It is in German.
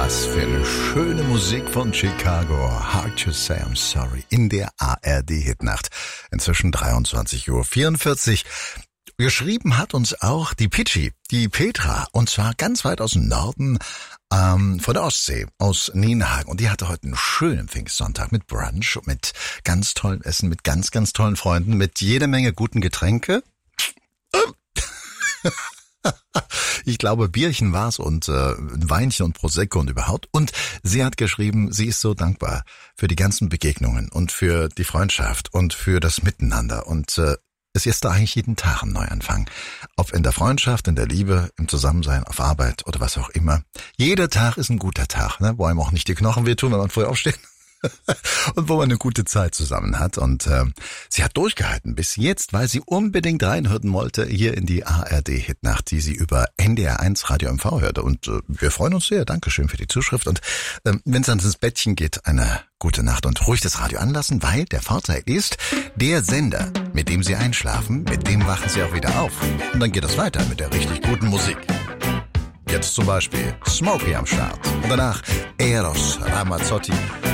Was für eine schöne Musik von Chicago. Hard to say I'm sorry. In der ARD-Hitnacht. Inzwischen 23:44 Uhr. Geschrieben hat uns auch die Pitschi, die Petra. Und zwar ganz weit aus dem Norden, von der Ostsee, aus Nienhagen. Und die hatte heute einen schönen Pfingstsonntag mit Brunch, mit ganz tollem Essen, mit ganz, ganz tollen Freunden, mit jede Menge guten Getränke. Ich glaube, Bierchen war's und ein Weinchen und Prosecco und überhaupt. Und sie hat geschrieben, sie ist so dankbar für die ganzen Begegnungen und für die Freundschaft und für das Miteinander. Und es ist da eigentlich jeden Tag ein Neuanfang. Ob in der Freundschaft, in der Liebe, im Zusammensein, auf Arbeit oder was auch immer. Jeder Tag ist ein guter Tag, ne? Wo einem auch nicht die Knochen wehtun, wenn man früh aufsteht. Und wo man eine gute Zeit zusammen hat. Und sie hat durchgehalten bis jetzt, weil sie unbedingt reinhören wollte hier in die ARD-Hitnacht, die sie über NDR1 Radio MV hörte. Und wir freuen uns sehr. Dankeschön für die Zuschrift. Und wenn es dann ins Bettchen geht, eine gute Nacht und ruhig das Radio anlassen, weil der Vorteil ist, der Sender, mit dem Sie einschlafen, mit dem wachen Sie auch wieder auf. Und dann geht es weiter mit der richtig guten Musik. Jetzt zum Beispiel Smokey am Start. Und danach Eros Ramazzotti